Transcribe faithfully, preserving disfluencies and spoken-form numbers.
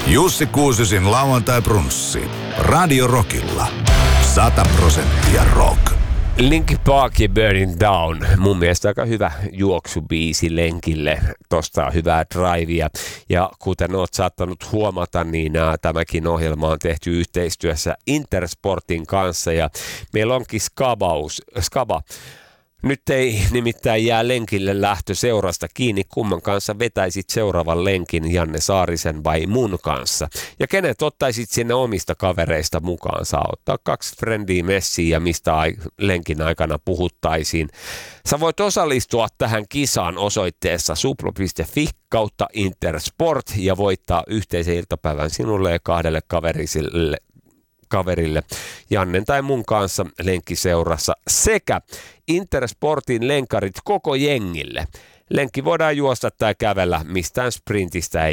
Jussi Kuusisin lauantai-brunssi. Radio Rockilla. Sata prosenttia rock. Linkin Park ja Burning Down. Mun mielestä aika hyvä juoksubiisi lenkille. Tosta on hyvää drivea. Ja kuten oot saattanut huomata, niin ää, tämäkin ohjelma on tehty yhteistyössä Intersportin kanssa. Ja meillä onkin skabaus, skaba. Nyt ei nimittäin jää lenkille lähtö seurasta kiinni, kumman kanssa vetäisit seuraavan lenkin, Janne Saarisen vai mun kanssa. Ja kenet ottaisit sinne omista kavereista mukaan? Saa ottaa kaksi frendiä messiin ja mistä ai- lenkin aikana puhuttaisiin. Sä voit osallistua tähän kisaan osoitteessa suplo piste fi kautta Intersport ja voittaa yhteisen iltapäivän sinulle ja kahdelle kaverisille. kaverille Jannen tai mun kanssa lenkkiseurassa sekä Intersportin lenkarit koko jengille. Lenkki voidaan juosta tai kävellä, mistään sprintistä ei